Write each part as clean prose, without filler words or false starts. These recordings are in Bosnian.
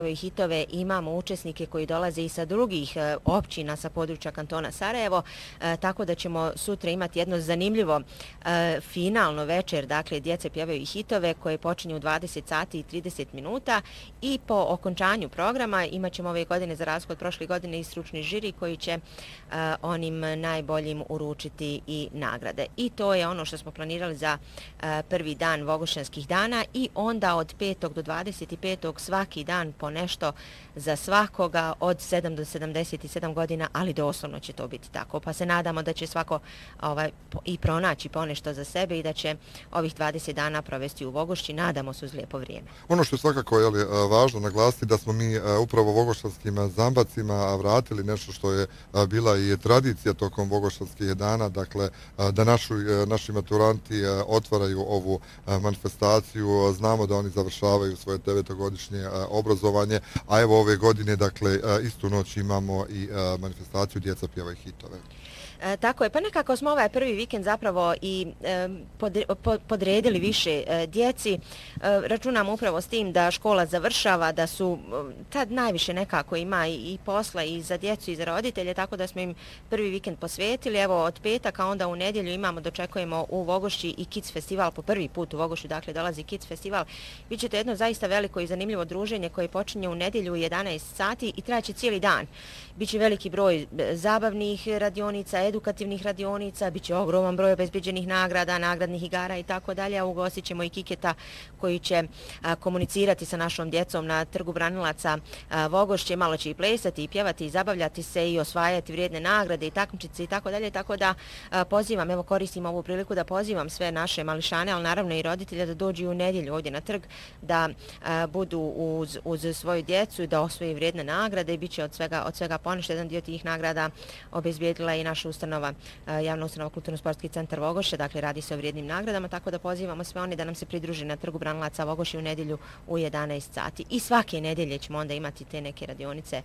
hitove imamo učesnike koji dolaze i sa drugih općina sa područja kantona Sarajevo, tako da ćemo sutra imati jedno zanimljivo finalno večer, dakle djece pjevaju hitove koje počinju u 20 sati i 30 minuta i po okončanju programa imat ćemo ove godine za razliku od prošle godine i stručni žiri koji će onim najboljim uručiti i nagrade. I to je ono što smo planirali za prvi dan Vogošćanskih dana i onda od 5. do 25. svaki dan po nešto za svakoga od 7 do 77 godina, ali doslovno će to biti tako. Pa se nadamo da će svako i pronaći ponešto za sebe i da će ovih 20 dana provesti u Vogošći, nadamo se uz lijepo vrijeme. Ono što je svakako važno naglasiti da smo mi upravo vogošćanskim zambacima vratili nešto što je bila i tradicija tokom Vogošćanskih dana, dakle da naši maturanti otvaraju ovu manifestaciju, znamo da oni završavaju svoje 9-godišnje obrazovanje, a evo ove godine, dakle, istu noć imamo i manifestaciju Djeca pjevaju hitove. Tako je, pa nekako smo ovaj prvi vikend zapravo i podredili više djeci. Računamo upravo s tim da škola završava, da su tad najviše nekako ima i posla i za djecu i za roditelje, tako da smo im prvi vikend posvetili. Evo od petaka, onda u nedjelju dočekujemo u Vogošći i Kids festival, po prvi put u Vogošću, dakle dolazi Kids festival. Biće to jedno zaista veliko i zanimljivo druženje koje počinje u nedjelju u 11 sati i trajaće cijeli dan. Biće veliki broj zabavnih radionica, edukativnih radionica, bit će ogroman broj obezbeđenih nagrada, nagradnih igara i tako dalje, a ugostit ćemo i Kiketa koji će komunicirati sa našom djecom na Trgu branilaca Vogošće, malo će i plesati i pjevati i zabavljati se i osvajati vrijedne nagrade i takmičice i tako dalje, tako da pozivam, evo koristim ovu priliku da pozivam sve naše mališane, ali naravno i roditelje da dođu u nedjelju ovdje na trg, da budu uz svoju djecu i da osvoji vrijedne nagrade i bit će od svega ponešto. Jedan dio tih nagrada obezbijedila i naša ustanova, javna ustanova Kulturno-sportski centar Vogošće, dakle radi se o vrijednim nagradama, tako da pozivamo sve one da nam se pridruže na Trgu branilaca Vogošće u nedjelju u 11 sati. I svake nedjelje ćemo onda imati te neke radionice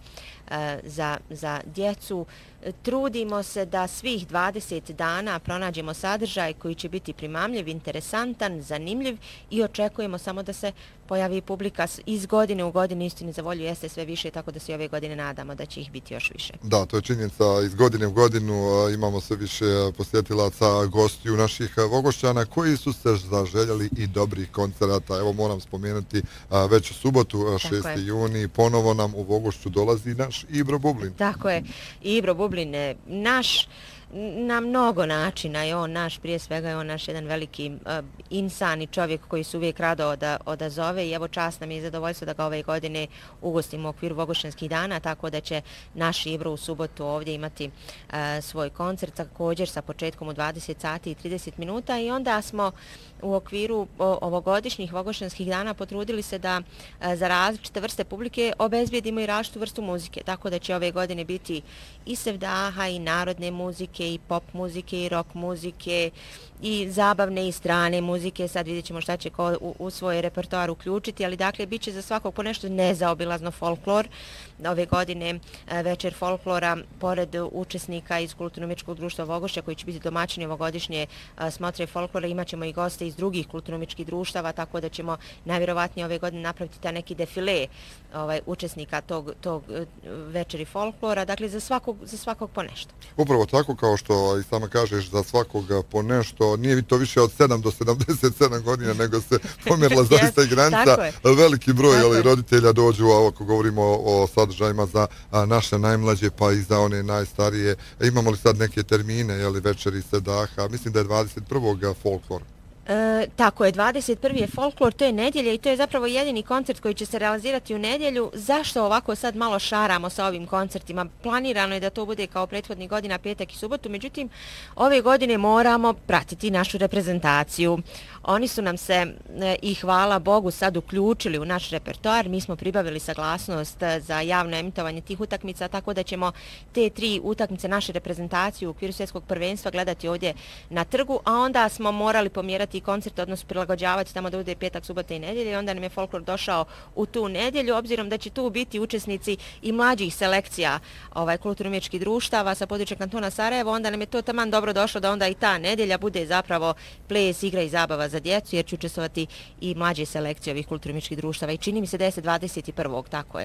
za djecu. Trudimo se da svih 20 dana pronađemo sadržaj koji će biti primamljiv, interesantan, zanimljiv i očekujemo samo da se pojavi publika iz godine u godinu, istini za volju jeste sve više, tako da se ove godine nadamo da će ih biti još više. Da, to je činjenica, iz godine u godinu imamo sve više posjetilaca, gostiju naših Vogošćana koji su se zaželjeli i dobrih koncerata. Evo moram spomenuti već u subotu, 6. juni, ponovo nam u Vogošću dolazi naš Ibro Bublin. Tako je, Ibro Bublin je naš na mnogo načina je on naš, prije svega je on naš jedan veliki insan i čovjek koji se uvijek rado odazove i evo čast nam je i zadovoljstvo da ga ove godine ugostimo u okviru Vogošćanskih dana, tako da će naš Ibro u subotu ovdje imati svoj koncert također sa početkom u 20 sati i 30 minuta i onda smo u okviru ovogodišnjih Vogošćanskih dana potrudili se da za različite vrste publike obezbijedimo i različitu vrstu muzike, tako da će ove godine biti i sevdaha i narodne muzike i pop muzike i rock muzike i zabavne i strane muzike. Sad vidjet ćemo šta će ko u svoj repertoar uključiti, ali dakle bit će za svakog po nešto nezaobilazno folklor. Ove godine večer folklora, pored učesnika iz Kulturno-umjetničkog društva Vogošća koji će biti domaćini ovogodišnje smotre folklora, imat ćemo i goste iz drugih kulturno-umjetničkih društava, tako da ćemo najvjerovatnije ove godine napraviti ta neki defile učesnika tog večeri folklora, dakle za svakog po nešto. Upravo tako, kao što i sama kažeš, za svakog po nešto, nije to više od 7 do 77 godina, nego se pomjerila zaista i granica. Veliki broj roditelja dođu, ako govorimo o sadržajima za naše najmlađe, pa i za one najstarije. Imamo li sad neke termine, večeri sevdaha? Mislim da je 21. folklor. Tako je, 21. je folklor, to je nedjelja i to je zapravo jedini koncert koji će se realizirati u nedjelju. Zašto ovako sad malo šaramo sa ovim koncertima? Planirano je da to bude kao prethodnih godina, petak i subotu, međutim ove godine moramo pratiti našu reprezentaciju. Oni su nam se i hvala Bogu sad uključili u naš repertoar, mi smo pribavili saglasnost za javno emitovanje tih utakmica, tako da ćemo te 3 utakmice naše reprezentacije u okviru svjetskog prvenstva gledati ovdje na trgu, a onda smo morali pomjerati koncert, odnosno prilagođavati tamo da bude petak, subota i nedjelja i onda nam je folklor došao u tu nedjelju, obzirom da će tu biti učesnici i mlađih selekcija kulturno-umjetničkih društava sa područja kantona Sarajevo, onda nam je to taman dobro došlo da onda i ta nedjelja bude zapravo ples, igra i zabava za djecu, jer će učestvovati i mlađe selekcije ovih kulturno-umjetničkih društava i čini mi se da je 21. tako je.